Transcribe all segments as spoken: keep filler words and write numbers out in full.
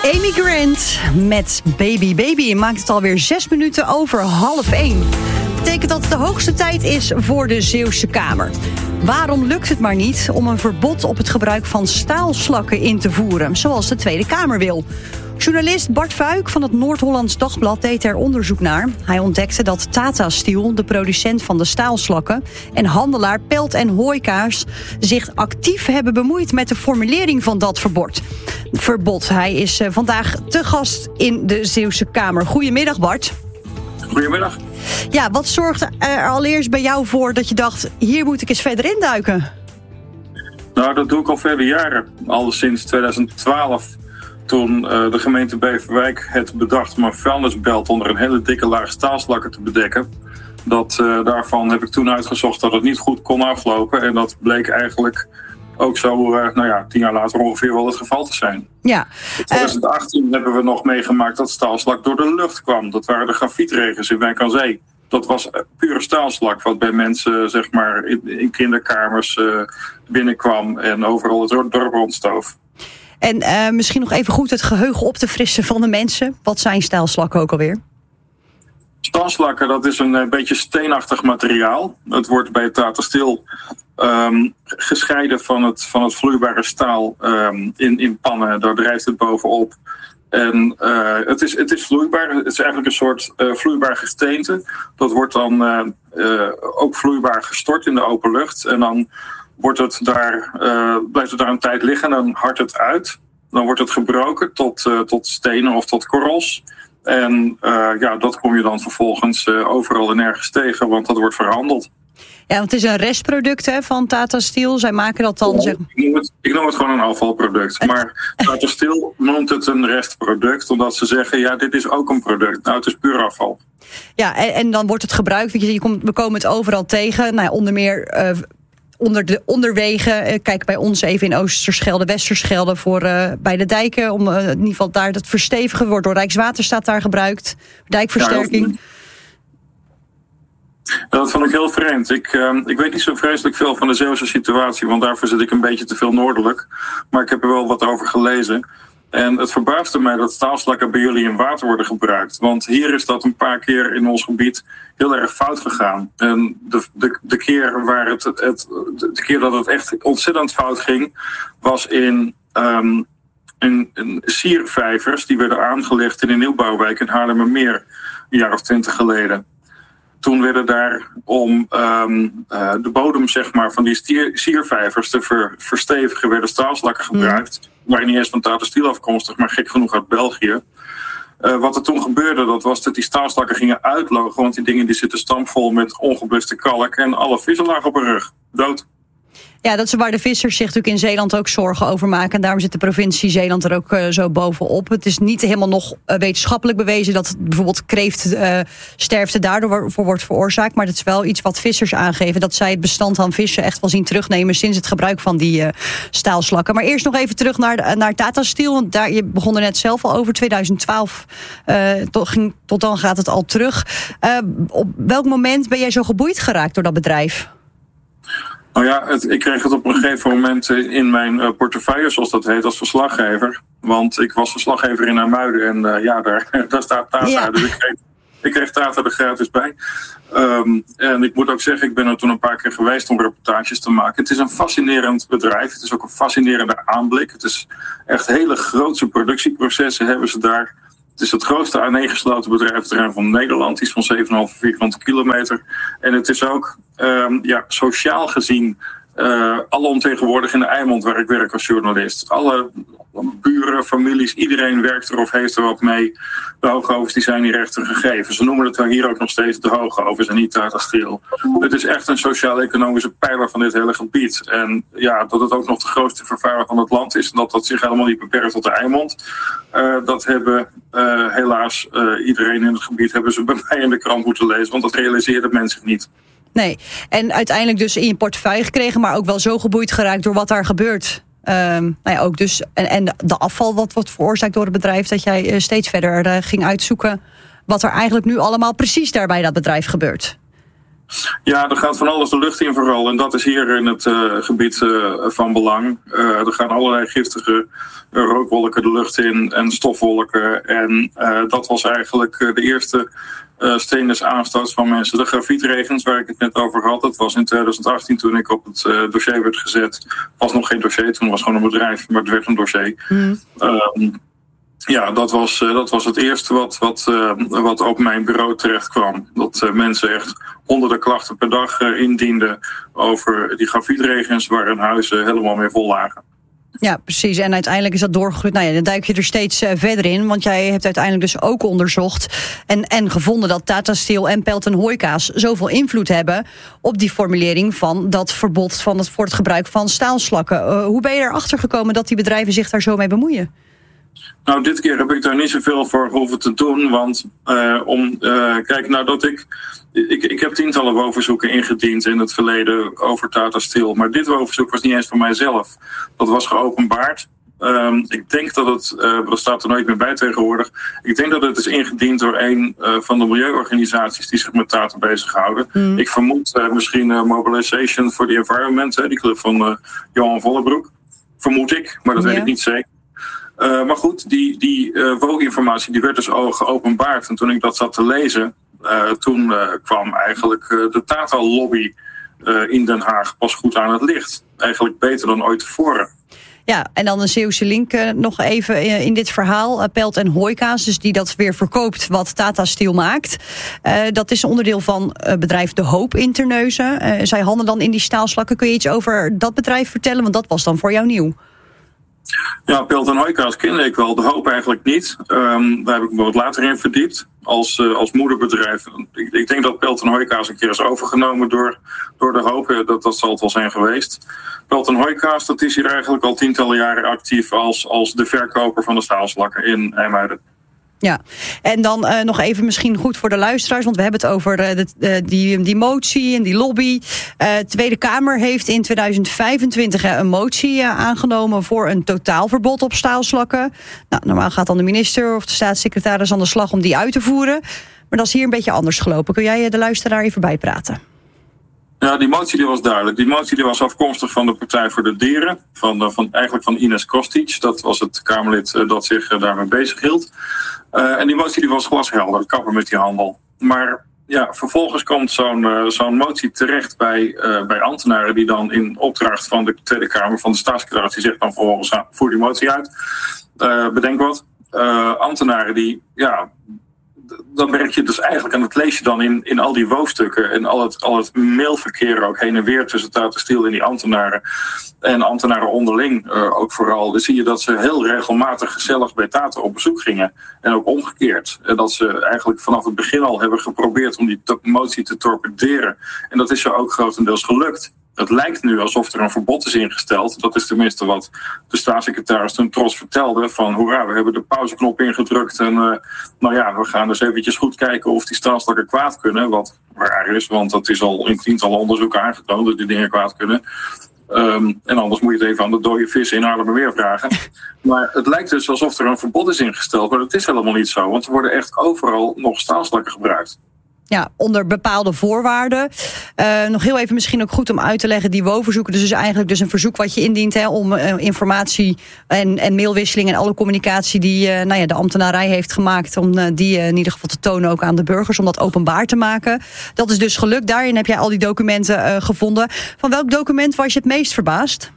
Amy Grant met Baby Baby maakt het alweer zes minuten over half één. Betekent dat het de hoogste tijd is voor de Zeeuwse Kamer. Waarom lukt het maar niet om een verbod op het gebruik van staalslakken in te voeren, zoals de Tweede Kamer wil? Journalist Bart Fuik van het Noord-Hollands Dagblad deed er onderzoek naar. Hij ontdekte dat Tata Steel, de producent van de staalslakken, en handelaar Pelt en Hooikaars zich actief hebben bemoeid met de formulering van dat verbod. verbod. Hij is uh, vandaag te gast in de Zeeuwse Kamer. Goedemiddag, Bart. Goedemiddag. Ja, wat zorgde er allereerst bij jou voor dat je dacht, hier moet ik eens verder induiken? Nou, dat doe ik al vele jaren. Al sinds tweeduizend twaalf, toen uh, de gemeente Beverwijk het bedacht om een vuilnisbelt onder een hele dikke laag staalslakken te bedekken. Dat, uh, daarvan heb ik toen uitgezocht dat het niet goed kon aflopen. En dat bleek eigenlijk ook zo, uh, nou ja, tien jaar later ongeveer wel het geval te zijn. Ja. In twintig achttien uh, hebben we nog meegemaakt dat staalslak door de lucht kwam. Dat waren de grafietregens in Wijk aan Zee. Dat was pure staalslak wat bij mensen, zeg maar, in, in kinderkamers uh, binnenkwam en overal het dorp rondstoof. En uh, misschien nog even goed het geheugen op te frissen van de mensen. Wat zijn staalslakken ook alweer? Staalslakken, dat is een, een beetje steenachtig materiaal. Het wordt bij Tata Steel um, gescheiden van het, van het vloeibare staal um, in, in pannen. Daar drijft het bovenop. En uh, het, is, het is vloeibaar. Het is eigenlijk een soort uh, vloeibaar gesteente. Dat wordt dan uh, uh, ook vloeibaar gestort in de open lucht. En dan wordt het daar, uh, blijft het daar een tijd liggen en dan hardt het uit. Dan wordt het gebroken tot, uh, tot stenen of tot korrels. En uh, ja, dat kom je dan vervolgens uh, overal en ergens tegen, want dat wordt verhandeld. Ja, want het is een restproduct hè, van Tata Steel. Zij maken dat dan, zeg maar. Ik noem het, ik noem het gewoon een afvalproduct. Maar Tata Steel noemt het een restproduct, omdat ze zeggen, ja, dit is ook een product. Nou, het is puur afval. Ja, en, en dan wordt het gebruikt. Je, je komt, we komen het overal tegen. Nou, onder meer Uh, onder de onderwegen. Kijk bij ons even in Oosterschelde, Westerschelde voor uh, bij de dijken. Om uh, in ieder geval daar dat verstevigen wordt door Rijkswaterstaat daar gebruikt. Dijkversterking. Ja, dat vond ik heel vreemd. Ik, uh, ik weet niet zo vreselijk veel van de Zeeuwse situatie, want daarvoor zit ik een beetje te veel noordelijk. Maar ik heb er wel wat over gelezen. En het verbaasde mij dat staalslakken bij jullie in water worden gebruikt. Want hier is dat een paar keer in ons gebied heel erg fout gegaan. En de, de, de, keer, waar het, het, de keer dat het echt ontzettend fout ging, was in, um, in, in siervijvers. Die werden aangelegd in een nieuwbouwwijk in Haarlemmermeer, een jaar of twintig geleden. Toen werden daar om um, uh, de bodem, zeg maar, van die stier, siervijvers te ver, verstevigen, werden staalslakken gebruikt. Mm. Waren niet eens van Tata Steel afkomstig, maar gek genoeg uit België. Uh, wat er toen gebeurde, dat was dat die staalslakken gingen uitlogen, want die dingen die zitten stampvol met ongebluste kalk en alle vissen lagen op hun rug. Dood. Ja, dat is waar de vissers zich natuurlijk in Zeeland ook zorgen over maken. En daarom zit de provincie Zeeland er ook uh, zo bovenop. Het is niet helemaal nog uh, wetenschappelijk bewezen dat bijvoorbeeld kreeftsterfte uh, daardoor voor wordt veroorzaakt. Maar dat is wel iets wat vissers aangeven. Dat zij het bestand aan vissen echt wel zien terugnemen sinds het gebruik van die uh, staalslakken. Maar eerst nog even terug naar, naar Tata Steel. Want daar, je begon er net zelf al over. tweeduizend twaalf, uh, tot, ging, tot dan gaat het al terug. Uh, op welk moment ben jij zo geboeid geraakt door dat bedrijf? Nou ja, het, ik kreeg het op een gegeven moment in mijn uh, portefeuille, zoals dat heet, als verslaggever. Want ik was verslaggever in IJmuiden en uh, ja, daar, daar staat Tata. Ja. Dus ik kreeg, ik kreeg Tata er gratis bij. Um, en ik moet ook zeggen, ik ben er toen een paar keer geweest om reportages te maken. Het is een fascinerend bedrijf. Het is ook een fascinerende aanblik. Het is echt hele grootse productieprocessen hebben ze daar. Het is het grootste aaneengesloten bedrijventerrein van Nederland. Het is van zeven komma vijf vierkante kilometer. En het is ook um, ja, sociaal gezien uh, alomtegenwoordig in de Eimond, waar ik werk als journalist. Alle buren, families, iedereen werkt er of heeft er wat mee. De Hoogovens die zijn hier echt een gegeven. Ze noemen het wel hier ook nog steeds de Hoogovens en niet Tata Steel. Het is echt een sociaal-economische pijler van dit hele gebied. En ja, dat het ook nog de grootste vervuiler van het land is en dat dat zich helemaal niet beperkt tot de Eimond. Uh, dat hebben uh, helaas uh, iedereen in het gebied hebben ze bij mij in de krant moeten lezen, want dat realiseerde men zich niet. Nee, en uiteindelijk dus in je portefeuille gekregen, maar ook wel zo geboeid geraakt door wat daar gebeurt. Um, nou ja, ook dus, en, en de afval wat wordt veroorzaakt door het bedrijf, dat jij uh, steeds verder uh, ging uitzoeken wat er eigenlijk nu allemaal precies daar bij dat bedrijf gebeurt. Ja, er gaat van alles de lucht in vooral. En dat is hier in het uh, gebied uh, van belang. Uh, er gaan allerlei giftige uh, rookwolken de lucht in en stofwolken. En uh, dat was eigenlijk uh, de eerste uh, stenen aanstoot van mensen. De grafietregens waar ik het net over had, dat was in twintig achttien toen ik op het uh, dossier werd gezet. Was nog geen dossier, toen was het gewoon een bedrijf, maar het werd een dossier. Mm. Um, Ja, dat was, uh, dat was het eerste wat, wat, uh, wat op mijn bureau terecht kwam. Dat uh, mensen echt honderden klachten per dag uh, indienden over die grafietregens waar hun huizen helemaal mee vol lagen. Ja, precies. En uiteindelijk is dat doorgegroeid. Nou ja, dan duik je er steeds uh, verder in. Want jij hebt uiteindelijk dus ook onderzocht en, en gevonden dat Tata Steel en Pelt en Hooikaas zoveel invloed hebben op die formulering van dat verbod van het, voor het gebruik van staalslakken. Uh, hoe ben je erachter gekomen dat die bedrijven zich daar zo mee bemoeien? Nou, dit keer heb ik daar niet zoveel voor hoeven te doen. Want uh, om, uh, kijk, nou dat ik, ik... Ik heb tientallen woonverzoeken ingediend in het verleden over Tata Steel. Maar dit woonverzoek was niet eens van mijzelf. Dat was geopenbaard. Um, ik denk dat het, uh, dat staat er nooit meer bij tegenwoordig. Ik denk dat het is ingediend door een uh, van de milieuorganisaties die zich met Tata bezighouden. Mm. Ik vermoed uh, misschien uh, Mobilization for the Environment, hè, die club van uh, Johan Vollebroek. Vermoed ik, maar dat ja. weet ik niet zeker. Uh, maar goed, die, die uh, wooginformatie die werd dus al geopenbaard. En toen ik dat zat te lezen, uh, toen uh, kwam eigenlijk uh, de Tata-lobby uh, in Den Haag pas goed aan het licht. Eigenlijk beter dan ooit tevoren. Ja, en dan een Zeeuwse link uh, nog even in dit verhaal. Uh, Pelt en Hooikaas, dus die dat weer verkoopt wat Tata Steel maakt. Uh, dat is een onderdeel van uh, bedrijf De Hoop in Terneuzen. Uh, zij handelen dan in die staalslakken. Kun je iets over dat bedrijf vertellen? Want dat was dan voor jou nieuw. Ja, Pelt en Hooikaas kende ik wel, De Hoop eigenlijk niet. Um, daar heb ik me wat later in verdiept als, uh, als moederbedrijf. Ik, ik denk dat Pelt en Hooikaas een keer is overgenomen door, door De Hoop. Dat, dat zal het wel zijn geweest. Pelt en Hooikaas, dat is hier eigenlijk al tientallen jaren actief als, als de verkoper van de staalslakken in IJmuiden. Ja, en dan uh, nog even misschien goed voor de luisteraars, want we hebben het over uh, de, uh, die, die motie en die lobby. De uh, Tweede Kamer heeft in tweeduizend vijfentwintig uh, een motie uh, aangenomen voor een totaalverbod op staalslakken. Nou, normaal gaat dan de minister of de staatssecretaris aan de slag om die uit te voeren. Maar dat is hier een beetje anders gelopen. Kun jij de luisteraar even bijpraten? Ja, die motie die was duidelijk. Die motie die was afkomstig van de Partij voor de Dieren. Van, van, eigenlijk van Ines Kostic. Dat was het Kamerlid uh, dat zich uh, daarmee bezig hield. Uh, en die motie die was glashelder. Kappen met die handel. Maar ja, vervolgens komt zo'n, uh, zo'n motie terecht bij, uh, bij ambtenaren die dan in opdracht van de Tweede Kamer van de staatssecretaris, die zegt dan vervolgens, nou, voer die motie uit. Uh, bedenk wat. Uh, ambtenaren die, ja, dan merk je dus eigenlijk, en dat lees je dan in, in al die woofstukken en al het, al het mailverkeer ook heen en weer tussen Tata Steel en die ambtenaren en ambtenaren onderling uh, ook vooral. Dan zie je dat ze heel regelmatig gezellig bij Tata op bezoek gingen en ook omgekeerd. En dat ze eigenlijk vanaf het begin al hebben geprobeerd om die motie te torpederen. En dat is zo ook grotendeels gelukt. Het lijkt nu alsof er een verbod is ingesteld. Dat is tenminste wat de staatssecretaris toen trots vertelde. Van hoera, we hebben de pauzeknop ingedrukt. En uh, nou ja, we gaan dus eventjes goed kijken of die staalslakken kwaad kunnen. Wat raar is, want dat is al in tientallen onderzoeken aangetoond dat die dingen kwaad kunnen. Um, en anders moet je het even aan de dode vissen in Haarlemmermeer vragen. Maar het lijkt dus alsof er een verbod is ingesteld. Maar dat is helemaal niet zo. Want er worden echt overal nog staalslakken gebruikt. Ja, onder bepaalde voorwaarden. Uh, nog heel even misschien ook goed om uit te leggen. Die W O-verzoeken, dus is eigenlijk dus een verzoek wat je indient hè, om uh, informatie en, en mailwisseling en alle communicatie die uh, nou ja, de ambtenarij heeft gemaakt, om uh, die uh, in ieder geval te tonen ook aan de burgers, om dat openbaar te maken. Dat is dus gelukt. Daarin heb jij al die documenten uh, gevonden. Van welk document was je het meest verbaasd?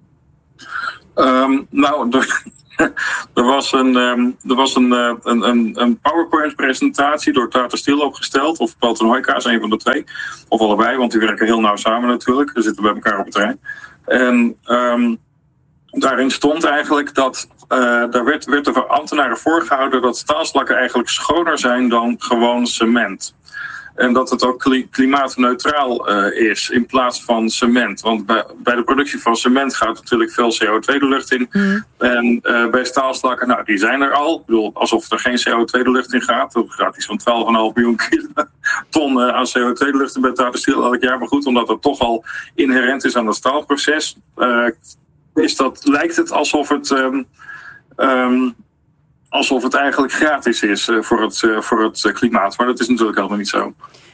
Um, nou, door... Er was een, um, er was een, uh, een, een, een PowerPoint-presentatie door Tata Steel opgesteld, of Pelt en Hooikaas, een van de twee. Of allebei, want die werken heel nauw samen natuurlijk. We zitten bij elkaar op het terrein. En um, daarin stond eigenlijk dat, uh, daar werd, werd er voor ambtenaren voorgehouden dat staalslakken eigenlijk schoner zijn dan gewoon cement. En dat het ook klimaatneutraal uh, is in plaats van cement. Want bij, bij de productie van cement gaat natuurlijk veel C O twee de lucht in. Mm. En uh, bij staalslakken, nou die zijn er al. Ik bedoel, alsof er geen C O twee de lucht in gaat. Er gaat iets van twaalf komma vijf miljoen ton uh, aan C O twee de lucht in bij Tata Steel elk jaar. Maar goed, omdat dat toch al inherent is aan het staalproces, uh, is dat, lijkt het alsof het... Um, um, Alsof het eigenlijk gratis is uh, voor het, uh, voor het uh, klimaat. Maar dat is natuurlijk helemaal niet zo.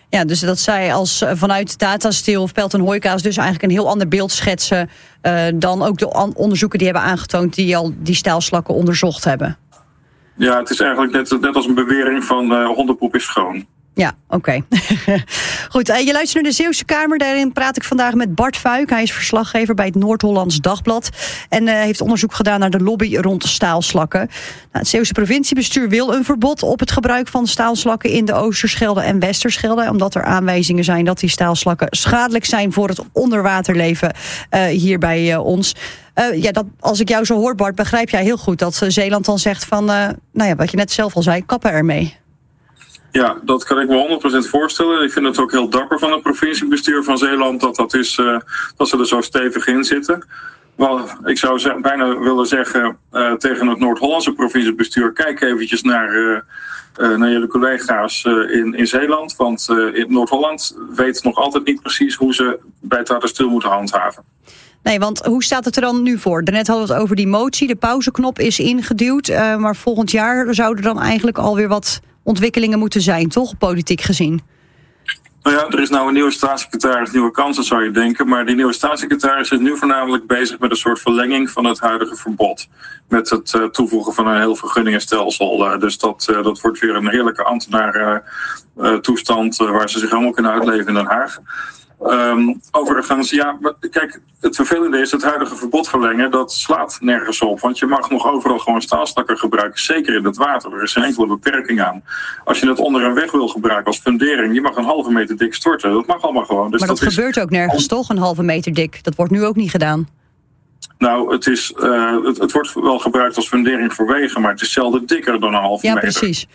Ja, dus dat zij als uh, vanuit Tata Steel of Pelton Hooikaas dus eigenlijk een heel ander beeld schetsen uh, dan ook de an- onderzoeken die hebben aangetoond die al die staalslakken onderzocht hebben. Ja, het is eigenlijk net, net als een bewering van uh, hondenpoep is schoon. Ja, oké. Okay. Goed, uh, je luistert naar de Zeeuwse Kamer. Daarin praat ik vandaag met Bart Fuik. Hij is verslaggever bij het Noord-Hollands Dagblad. En uh, heeft onderzoek gedaan naar de lobby rond de staalslakken. Nou, het Zeeuwse provinciebestuur wil een verbod op het gebruik van staalslakken in de Oosterschelde en Westerschelde. Omdat er aanwijzingen zijn dat die staalslakken schadelijk zijn voor het onderwaterleven uh, hier bij uh, ons. Uh, ja, dat, als ik jou zo hoor, Bart, begrijp jij heel goed dat uh, Zeeland dan zegt van, uh, nou ja, wat je net zelf al zei, kappen ermee. Ja, dat kan ik me honderd procent voorstellen. Ik vind het ook heel dapper van het provinciebestuur van Zeeland dat, dat, is, uh, dat ze er zo stevig in zitten. Wel, ik zou ze, bijna willen zeggen uh, tegen het Noord-Hollandse provinciebestuur, kijk eventjes naar, uh, uh, naar jullie collega's uh, in, in Zeeland. Want uh, in Noord-Holland weet nog altijd niet precies hoe ze bij Tata Steel moeten handhaven. Nee, want hoe staat het er dan nu voor? Daarnet hadden we het over die motie. De pauzeknop is ingeduwd. Uh, maar volgend jaar zouden er dan eigenlijk alweer wat ontwikkelingen moeten zijn, toch? Politiek gezien. Nou ja, er is nou een nieuwe staatssecretaris, nieuwe kansen zou je denken. Maar die nieuwe staatssecretaris is nu voornamelijk bezig met een soort verlenging van het huidige verbod. Met het uh, toevoegen van een heel vergunningenstelsel. Uh, dus dat, uh, dat wordt weer een heerlijke ambtenaar uh, uh, toestand uh, waar ze zich helemaal kunnen uitleven in Den Haag. Um, overigens, ja, kijk, het vervelende is het huidige verbod verlengen, dat slaat nergens op. Want je mag nog overal gewoon staalslakken gebruiken, zeker in het water. Er is geen enkele beperking aan. Als je het onder een weg wil gebruiken als fundering, je mag een halve meter dik storten. Dat mag allemaal gewoon. Dus maar dat, dat gebeurt is... ook nergens, toch? Een halve meter dik. Dat wordt nu ook niet gedaan. Nou, het, is, uh, het, het wordt wel gebruikt als fundering voor wegen, maar het is zelden dikker dan een halve ja, meter. Ja, precies.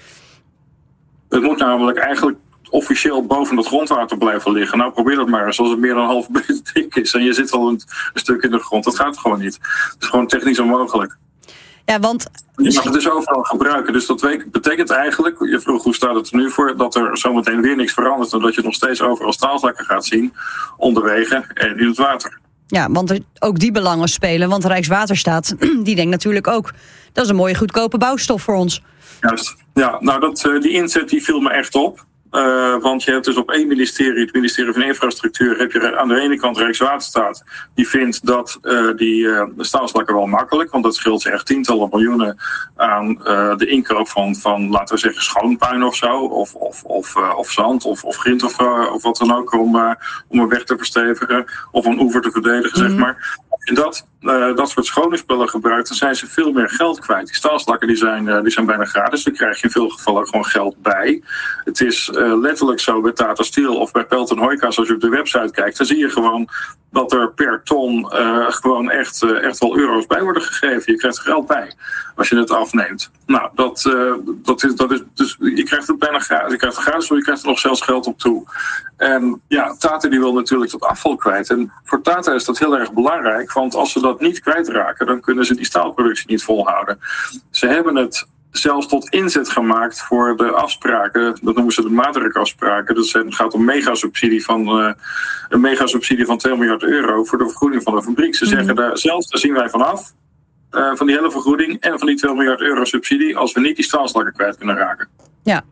Het moet namelijk eigenlijk officieel boven het grondwater blijven liggen. Nou, probeer dat maar eens als het meer dan een half meter dik is en je zit al een, een stuk in de grond. Dat gaat gewoon niet. Het is gewoon technisch onmogelijk. Ja, want je mag het dus overal gebruiken. Dus dat betekent eigenlijk, je vroeg hoe staat het er nu voor, dat er zometeen weer niks verandert en dat je nog steeds overal staalslakken gaat zien onderwegen en in het water. Ja, want er, ook die belangen spelen. Want Rijkswaterstaat, die denkt natuurlijk ook, dat is een mooie goedkope bouwstof voor ons. Juist. Ja, nou dat, die inzet die viel me echt op. Uh, want je hebt dus op één ministerie, het ministerie van Infrastructuur, heb je aan de ene kant Rijkswaterstaat. Die vindt dat uh, die uh, staalslakken wel makkelijk, want dat scheelt ze echt tientallen miljoenen aan uh, de inkoop van, van, laten we zeggen, schoonpuin of zo. Of, of, of, uh, of zand of, of grind of, uh, of wat dan ook om, uh, om een weg te verstevigen of een oever te verdedigen, mm-hmm. zeg maar. Als je dat, uh, dat soort schone spullen gebruikt, dan zijn ze veel meer geld kwijt. Die staalslakken die zijn, uh, die zijn bijna gratis, daar krijg je in veel gevallen gewoon geld bij. Het is uh, letterlijk zo bij Tata Steel of bij Pelton Hooikaas, als je op de website kijkt, dan zie je gewoon dat er per ton uh, gewoon echt, uh, echt wel euro's bij worden gegeven. Je krijgt er geld bij als je het afneemt. Nou, dat, uh, dat is, dat is, dus je krijgt het bijna gratis. Je krijgt het gratis, maar je krijgt er nog zelfs geld op toe. En ja, Tata die wil natuurlijk dat afval kwijt. En voor Tata is dat heel erg belangrijk, want als ze dat niet kwijtraken, dan kunnen ze die staalproductie niet volhouden. Ze hebben het zelfs tot inzet gemaakt voor de afspraken, dat noemen ze de maatwerkafspraken. Dat gaat om megasubsidie van, uh, een megasubsidie van twee miljard euro voor de vergroening van de fabriek. Ze mm-hmm. zeggen daar zelfs, daar zien wij vanaf, uh, van die hele vergoeding en van die twee miljard euro subsidie, als we niet die staalslakken kwijt kunnen raken. Ja.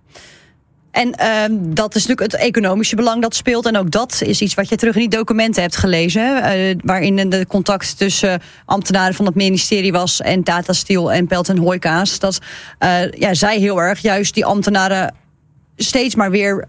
En uh, dat is natuurlijk het economische belang dat speelt. En ook dat is iets wat je terug in die documenten hebt gelezen. Uh, waarin de contact tussen uh, ambtenaren van het ministerie was en Tata Steel en Pelton Hooikaas. Dat uh, ja, zij heel erg juist die ambtenaren steeds maar weer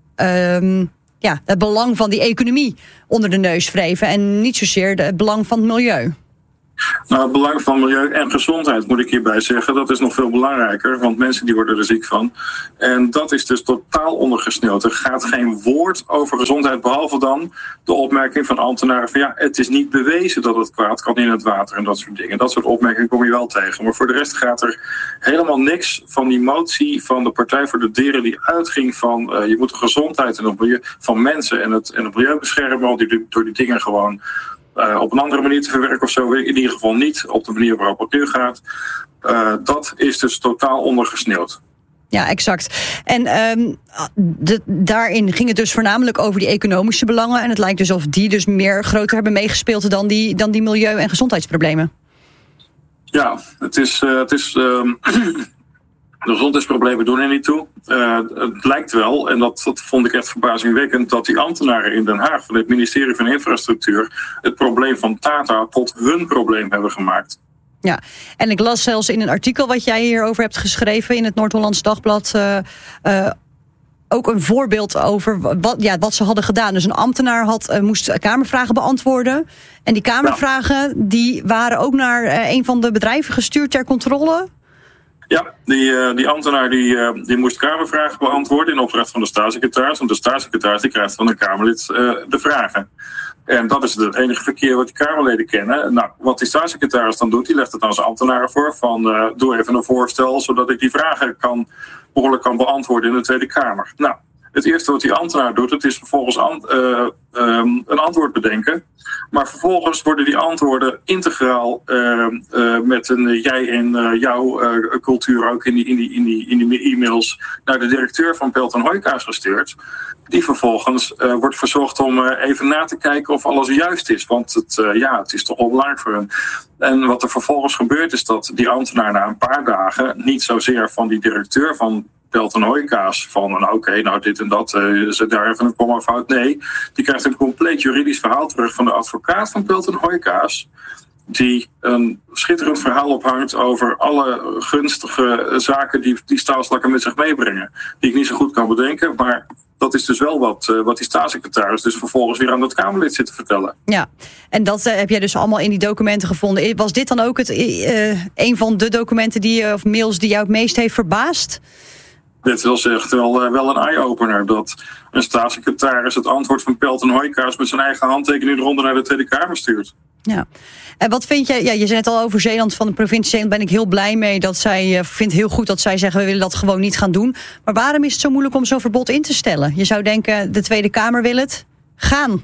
uh, ja, het belang van die economie onder de neus wreven. En niet zozeer het belang van het milieu. Nou, het belang van milieu en gezondheid moet ik hierbij zeggen. Dat is nog veel belangrijker, want mensen die worden er ziek van. En dat is dus totaal ondergesneeuwd. Er gaat geen woord over gezondheid, behalve dan de opmerking van ambtenaren van ja, het is niet bewezen dat het kwaad kan in het water en dat soort dingen. Dat soort opmerkingen kom je wel tegen. Maar voor de rest gaat er helemaal niks van die motie van de Partij voor de Dieren die uitging van uh, je moet de gezondheid en het milieu van mensen en het, en het milieu beschermen, want die door die dingen gewoon Uh, op een andere manier te verwerken of zo, in ieder geval niet op de manier waarop het nu gaat. Uh, dat is dus totaal ondergesneeuwd. Ja, exact. En um, de, daarin ging het dus voornamelijk over die economische belangen. En het lijkt dus of die dus meer groter hebben meegespeeld dan die, dan die milieu- en gezondheidsproblemen. Ja, het is... Uh, het is um, De gezondheidsproblemen doen er niet toe. Uh, het lijkt wel, en dat, dat vond ik echt verbazingwekkend, dat die ambtenaren in Den Haag van het ministerie van Infrastructuur het probleem van Tata tot hun probleem hebben gemaakt. Ja, en ik las zelfs in een artikel wat jij hierover hebt geschreven in het Noord-Hollands Dagblad Uh, uh, ook een voorbeeld over wat, ja, wat ze hadden gedaan. Dus een ambtenaar had, uh, moest kamervragen beantwoorden. En die kamervragen ja. die waren ook naar uh, een van de bedrijven gestuurd ter controle. Ja, die, uh, die ambtenaar die, uh, die moest kamervragen beantwoorden in opdracht van de staatssecretaris. Want de staatssecretaris die krijgt van de Kamerlid uh, de vragen. En dat is het enige verkeer wat die Kamerleden kennen. Nou, wat die staatssecretaris dan doet, die legt het aan zijn ambtenaren voor. Van uh, doe even een voorstel, zodat ik die vragen kan, behoorlijk kan beantwoorden in de Tweede Kamer. Nou, het eerste wat die ambtenaar doet, het is vervolgens an, uh, um, een antwoord bedenken. Maar vervolgens worden die antwoorden integraal uh, uh, met een uh, jij en uh, jouw uh, cultuur ook in die, in, die, in, die, in die e-mails naar de directeur van Pelton Hooikaas gestuurd. Die vervolgens uh, wordt verzocht om uh, even na te kijken of alles juist is. Want het, uh, ja, het is toch wel belangrijk voor hen. En wat er vervolgens gebeurt is dat die ambtenaar na een paar dagen niet zozeer van die directeur van Pelton Hooikaas van nou, oké, okay, nou dit en dat, uh, zet daar even een komma fout. Nee, die krijgt een compleet juridisch verhaal terug van de advocaat van Pelton Hooikaas, die een schitterend verhaal ophangt over alle gunstige zaken die, die staalslakken met zich meebrengen. Die ik niet zo goed kan bedenken, maar dat is dus wel wat, uh, wat die staatssecretaris dus vervolgens weer aan dat Kamerlid zit te vertellen. Ja, en dat uh, heb jij dus allemaal in die documenten gevonden. Was dit dan ook het, uh, een van de documenten die, of mails die jou het meest heeft verbaasd? Dit was echt wel, uh, wel een eye-opener. Dat een staatssecretaris het antwoord van Pelton Hooikaas met zijn eigen handtekening eronder naar de Tweede Kamer stuurt. Ja. En wat vind jij? Ja, je zei het al over Zeeland, van de provincie Zeeland ben ik heel blij mee dat zij uh, vindt heel goed dat zij zeggen we willen dat gewoon niet gaan doen. Maar waarom is het zo moeilijk om zo'n verbod in te stellen? Je zou denken de Tweede Kamer wil het gaan.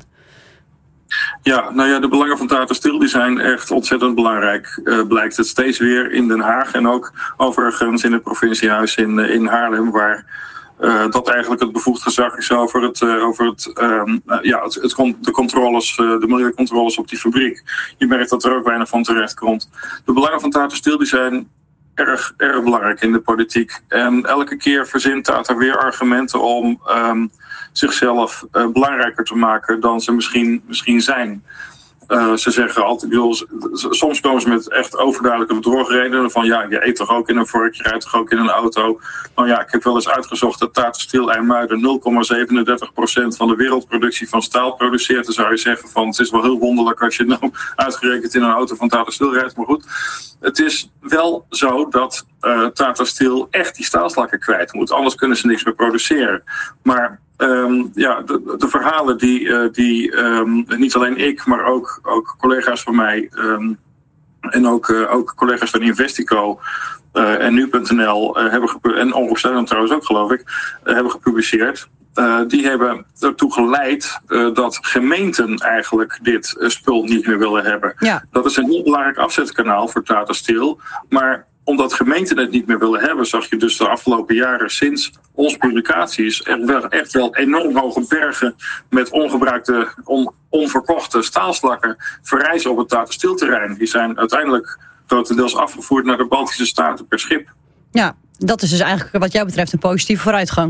Ja, nou ja, de belangen van Tata Steel die zijn echt ontzettend belangrijk. Uh, blijkt het steeds weer in Den Haag en ook overigens in het provinciehuis in, uh, in Haarlem, waar Uh, dat eigenlijk het bevoegd gezag is over, het, uh, over het, um, uh, ja, het, het, de controles, uh, de milieucontroles op die fabriek. Je merkt dat er ook weinig van terecht komt. De belangen van Tata Steel die zijn erg, erg belangrijk in de politiek. En elke keer verzint Tata weer argumenten om um, zichzelf uh, belangrijker te maken dan ze misschien, misschien zijn. Uh, ze zeggen altijd, ik bedoel, soms komen ze met echt overduidelijke bedrogredenen van ja, je eet toch ook in een vork, je rijdt toch ook in een auto. Nou ja, ik heb wel eens uitgezocht dat Tata Steel IJmuiden nul komma zevenendertig procent van de wereldproductie van staal produceert. Dan zou je zeggen van het is wel heel wonderlijk als je nou uitgerekend in een auto van Tata Steel rijdt. Maar goed, het is wel zo dat uh, Tata Steel echt die staalslakken kwijt moet. Anders kunnen ze niks meer produceren. Maar Um, ja, de, de verhalen die, uh, die um, niet alleen ik, maar ook, ook collega's van mij um, en ook, uh, ook collega's van Investico uh, en nu punt n l uh, hebben gepu- en Omroep Zeeland trouwens ook geloof ik, uh, hebben gepubliceerd. Uh, die hebben ertoe geleid uh, dat gemeenten eigenlijk dit uh, spul niet meer willen hebben. Ja. Dat is een heel belangrijk afzetkanaal voor Tata Steel, maar omdat gemeenten het niet meer willen hebben, zag je dus de afgelopen jaren sinds onze publicaties echt wel, echt wel enorm hoge bergen met ongebruikte, on, onverkochte staalslakken verrijzen op het Tata Steel terrein. Die zijn uiteindelijk grotendeels afgevoerd naar de Baltische Staten per schip. Ja, dat is dus eigenlijk wat jou betreft een positieve vooruitgang.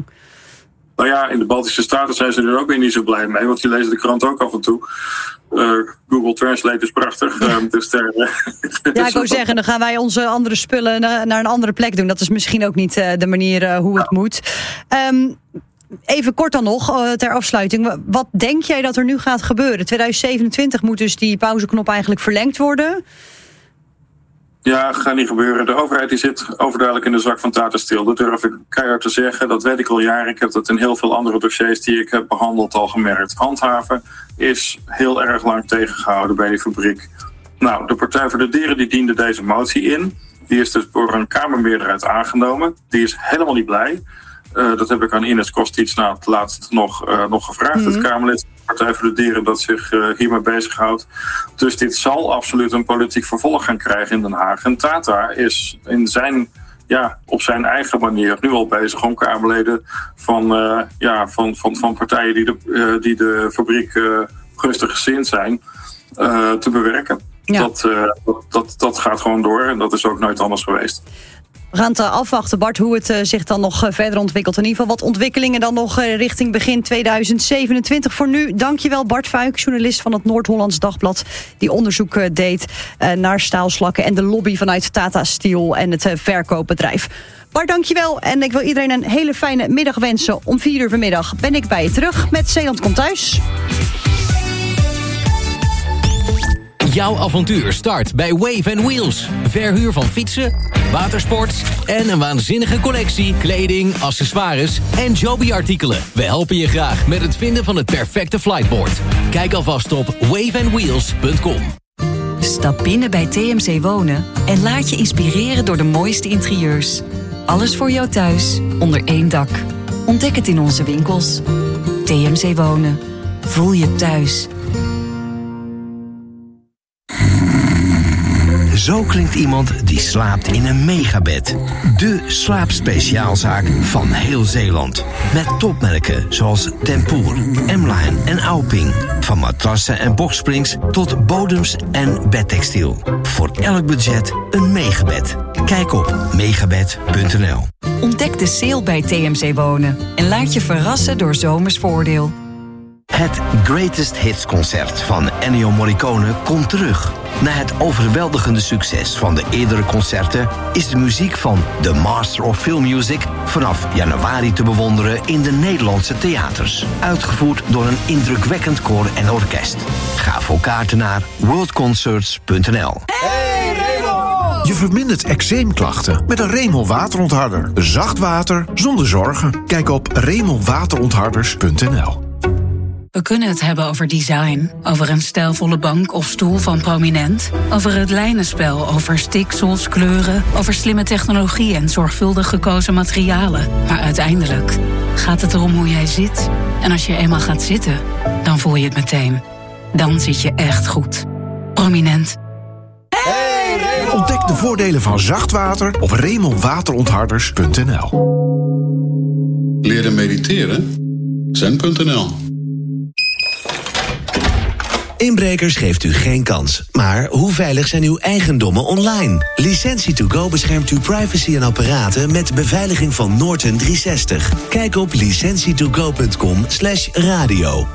Nou ja, in de Baltische Staten zijn ze er ook weer niet zo blij mee, want die lezen de krant ook af en toe. Uh, Google Translate is prachtig. Uh, dus ter, uh, ja, ik wou zeggen, dan gaan wij onze andere spullen naar, naar een andere plek doen. Dat is misschien ook niet uh, de manier uh, hoe het ja. moet. Um, even kort dan nog, uh, ter afsluiting. Wat denk jij dat er nu gaat gebeuren? tweeduizend zevenentwintig moet dus die pauzeknop eigenlijk verlengd worden. Ja, gaat niet gebeuren. De overheid die zit overduidelijk in de zak van Tata Steel. Dat durf ik keihard te zeggen. Dat weet ik al jaren. Ik heb dat in heel veel andere dossiers die ik heb behandeld al gemerkt. Handhaven is heel erg lang tegengehouden bij die fabriek. Nou, de Partij voor de Dieren die diende deze motie in. Die is dus door een Kamermeerderheid aangenomen. Die is helemaal niet blij. Uh, dat heb ik aan Ines Kostic na het laatst nog, uh, nog gevraagd. Mm-hmm. Het Kamerlid van de Partij voor de Dieren dat zich uh, hiermee bezighoudt. Dus dit zal absoluut een politiek vervolg gaan krijgen in Den Haag. En Tata is in zijn, ja, op zijn eigen manier nu al bezig om Kamerleden van, uh, ja, van, van, van partijen die de, uh, die de fabriek uh, gunstig gezind zijn, uh, te bewerken. Ja. Dat, uh, dat, dat, dat gaat gewoon door en dat is ook nooit anders geweest. We gaan het afwachten, Bart, hoe het uh, zich dan nog uh, verder ontwikkelt. In ieder geval wat ontwikkelingen dan nog uh, richting begin tweeduizend zevenentwintig. Voor nu, dankjewel Bart Fuik, journalist van het Noord-Hollands Dagblad, die onderzoek uh, deed uh, naar staalslakken en de lobby vanuit Tata Steel en het uh, verkoopbedrijf. Bart, dankjewel. En ik wil iedereen een hele fijne middag wensen. Om vier uur vanmiddag ben ik bij je terug met Zeeland Komt Thuis. Jouw avontuur start bij Wave and Wheels. Verhuur van fietsen, watersport en een waanzinnige collectie kleding, accessoires en Joby-artikelen. We helpen je graag met het vinden van het perfecte flightboard. Kijk alvast op wave and wheels punt com. Stap binnen bij T M C Wonen en laat je inspireren door de mooiste interieurs. Alles voor jou thuis, onder één dak. Ontdek het in onze winkels. T M C Wonen. Voel je thuis. Zo klinkt iemand die slaapt in een megabed. De slaapspeciaalzaak van heel Zeeland. Met topmerken zoals Tempoor, M-Line en Auping. Van matrassen en boxsprings tot bodems en bedtextiel. Voor elk budget een megabed. Kijk op megabed punt n l. Ontdek de sale bij T M C Wonen. En laat je verrassen door zomers voordeel. Het Greatest Hits concert van Ennio Morricone komt terug. Na het overweldigende succes van de eerdere concerten is de muziek van The Master of Film Music vanaf januari te bewonderen in de Nederlandse theaters. Uitgevoerd door een indrukwekkend koor en orkest. Ga voor kaarten naar world concerts punt n l. Hey Remol! Je vermindert eczeemklachten met een Remol waterontharder. Zacht water zonder zorgen. Kijk op remol waterontharders punt n l. We kunnen het hebben over design, over een stijlvolle bank of stoel van Prominent, over het lijnenspel, over stiksels, kleuren, over slimme technologie en zorgvuldig gekozen materialen. Maar uiteindelijk gaat het erom hoe jij zit. En als je eenmaal gaat zitten, dan voel je het meteen. Dan zit je echt goed. Prominent. Hey, Remol! Ontdek de voordelen van zacht water op remol waterontharders punt n l. Leren mediteren? zen punt n l. Inbrekers geeft u geen kans. Maar hoe veilig zijn uw eigendommen online? Licentie to go beschermt uw privacy en apparaten met beveiliging van Norton driehonderdzestig. Kijk op licentie to go punt com slash radio.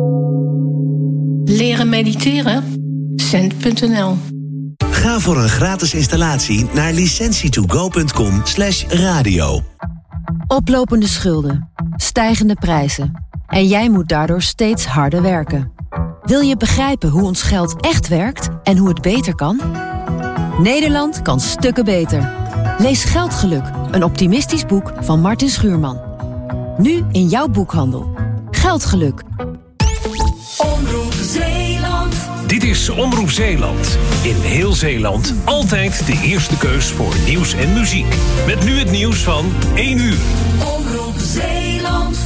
Leren mediteren? zen punt n l. Ga voor een gratis installatie naar licentie to go punt com slash radio. Oplopende schulden, stijgende prijzen. En jij moet daardoor steeds harder werken. Wil je begrijpen hoe ons geld echt werkt en hoe het beter kan? Nederland kan stukken beter. Lees Geldgeluk, een optimistisch boek van Martin Schuurman. Nu in jouw boekhandel. Geldgeluk. Omroep Zeeland. Dit is Omroep Zeeland. In heel Zeeland altijd de eerste keus voor nieuws en muziek. Met nu het nieuws van één uur. Omroep Zeeland.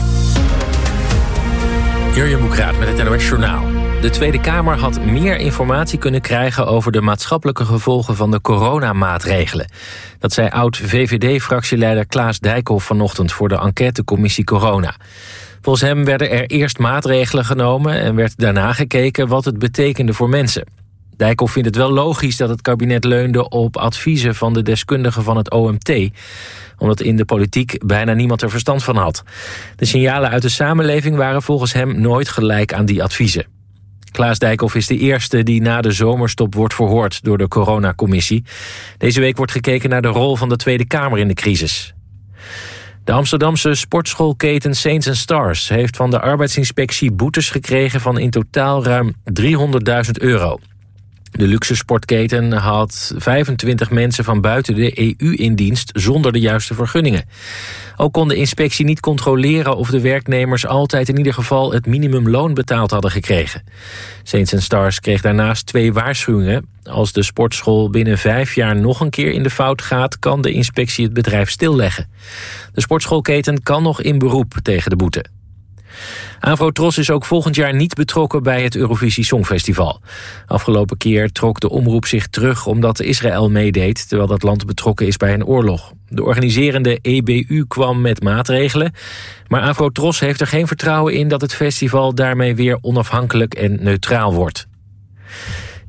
Jurjen Boekraat met het N O S Journaal. De Tweede Kamer had meer informatie kunnen krijgen over de maatschappelijke gevolgen van de coronamaatregelen. Dat zei oud-V V D-fractieleider Klaas Dijkhoff vanochtend voor de enquêtecommissie Corona. Volgens hem werden er eerst maatregelen genomen en werd daarna gekeken wat het betekende voor mensen. Dijkhoff vindt het wel logisch dat het kabinet leunde op adviezen van de deskundigen van het O M T, omdat in de politiek bijna niemand er verstand van had. De signalen uit de samenleving waren volgens hem nooit gelijk aan die adviezen. Klaas Dijkhoff is de eerste die na de zomerstop wordt verhoord door de coronacommissie. Deze week wordt gekeken naar de rol van de Tweede Kamer in de crisis. De Amsterdamse sportschoolketen Saints and Stars heeft van de arbeidsinspectie boetes gekregen van in totaal ruim driehonderdduizend euro. De luxe sportketen had vijfentwintig mensen van buiten de E U in dienst zonder de juiste vergunningen. Ook kon de inspectie niet controleren of de werknemers altijd in ieder geval het minimumloon betaald hadden gekregen. Saints and Stars kreeg daarnaast twee waarschuwingen. Als de sportschool binnen vijf jaar nog een keer in de fout gaat, kan de inspectie het bedrijf stilleggen. De sportschoolketen kan nog in beroep tegen de boete. Avrotros is ook volgend jaar niet betrokken bij het Eurovisie Songfestival. Afgelopen keer trok de omroep zich terug omdat Israël meedeed, terwijl dat land betrokken is bij een oorlog. De organiserende E B U kwam met maatregelen, maar Avrotros heeft er geen vertrouwen in dat het festival daarmee weer onafhankelijk en neutraal wordt.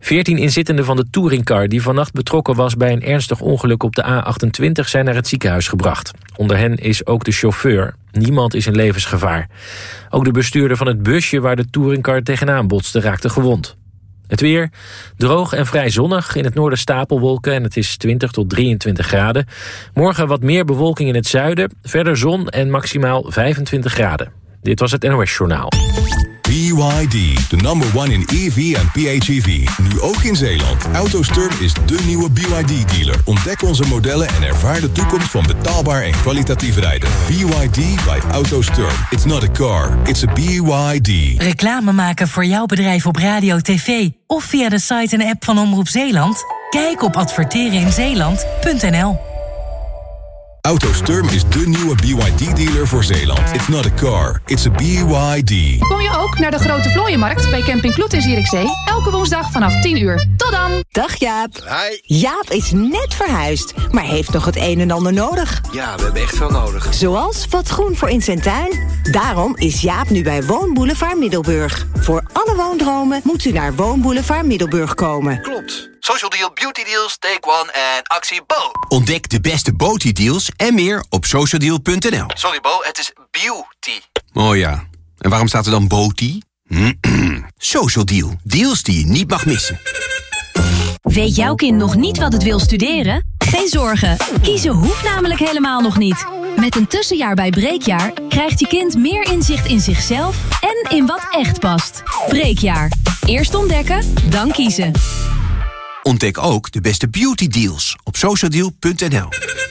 Veertien inzittenden van de touringcar die vannacht betrokken was bij een ernstig ongeluk op de A achtentwintig zijn naar het ziekenhuis gebracht. Onder hen is ook de chauffeur. Niemand is in levensgevaar. Ook de bestuurder van het busje waar de touringcar tegenaan botste raakte gewond. Het weer, droog en vrij zonnig. In het noorden stapelwolken en het is twintig tot drieëntwintig graden. Morgen wat meer bewolking in het zuiden. Verder zon en maximaal vijfentwintig graden. Dit was het N O S Journaal. B Y D, de number one in E V en P H E V. Nu ook in Zeeland. AutoSturm is de nieuwe B Y D-dealer. Ontdek onze modellen en ervaar de toekomst van betaalbaar en kwalitatief rijden. B Y D by AutoSturm. It's not a car, it's a B Y D. Reclame maken voor jouw bedrijf op radio, tv of via de site en app van Omroep Zeeland? Kijk op adverteren in zeeland punt n l. AutoSturm is de nieuwe B Y D-dealer voor Zeeland. It's not a car, it's a B Y D. Kom je ook naar de Grote Vlooienmarkt bij Camping Kloet in Zierikzee? Elke woensdag vanaf tien uur. Tot dan! Dag Jaap. Hi. Jaap is net verhuisd, maar heeft nog het een en ander nodig. Ja, we hebben echt veel nodig. Zoals wat groen voor in zijn tuin. Daarom is Jaap nu bij Woonboulevard Middelburg. Voor alle woondromen moet u naar Woonboulevard Middelburg komen. Klopt. Social Deal, Beauty Deals, Take One en Actie Bo. Ontdek de beste beauty deals en meer op socialdeal punt n l. Sorry Bo, het is beauty. Oh ja, en waarom staat er dan beauty? Social Deal, deals die je niet mag missen. Weet jouw kind nog niet wat het wil studeren? Geen zorgen, kiezen hoeft namelijk helemaal nog niet. Met een tussenjaar bij Breekjaar krijgt je kind meer inzicht in zichzelf en in wat echt past. Breekjaar. Eerst ontdekken, dan kiezen. Ontdek ook de beste beauty deals op socialdeal punt n l.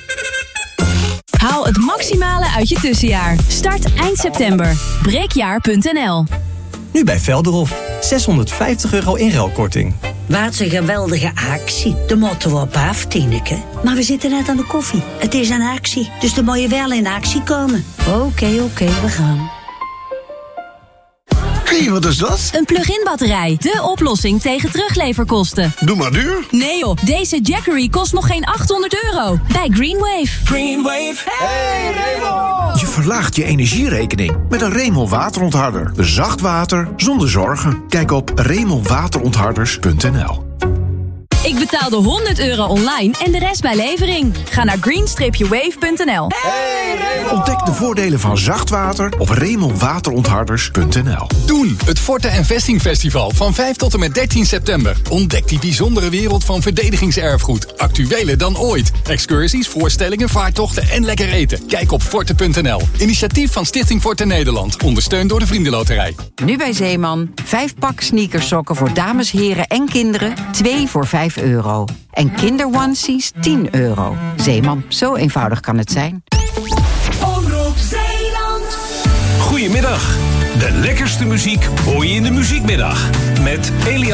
Haal het maximale uit je tussenjaar. Start eind september. breekjaar punt n l. Nu bij Velderhof. zeshonderdvijftig euro inruilkorting. Wat een geweldige actie. De moeten we op af, Tineke. Maar we zitten net aan de koffie. Het is een actie, dus dan moet je wel in actie komen. Oké, okay, oké, okay, we gaan. Hé, hey, wat is dat? Een plug-in batterij. De oplossing tegen terugleverkosten. Doe maar duur. Nee joh, deze Jackery kost nog geen achthonderd euro. Bij Greenwave. Greenwave. Hey, Raymond! Je verlaagt je energierekening met een Raymond waterontharder. Zacht water zonder zorgen. Kijk op raymond waterontharders punt n l. Ik betaalde honderd euro online en de rest bij levering. Ga naar green wave punt n l. Hey, ontdek de voordelen van zacht water op raymond waterontharders punt n l. Doen, het Forte en Vesting Festival van vijf tot en met dertien september. Ontdek die bijzondere wereld van verdedigingserfgoed. Actueler dan ooit. Excursies, voorstellingen, vaartochten en lekker eten. Kijk op forte punt n l. Initiatief van Stichting Forte Nederland. Ondersteund door de Vriendenloterij. Nu bij Zeeman. Vijf pak sneakersokken voor dames, heren en kinderen. Twee voor vijf euro. En kinderonesies tien euro. Zeeman, zo eenvoudig kan het zijn. Omroep Zeeland. Goedemiddag. De lekkerste muziek hoor je in de muziekmiddag. Met Elia.